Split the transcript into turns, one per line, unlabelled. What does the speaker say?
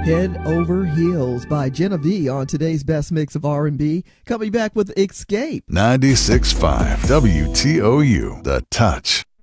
Head Over Heels by Genevieve on today's best mix of R&B. Coming back with Escape.
96.5 WTOU, The Touch.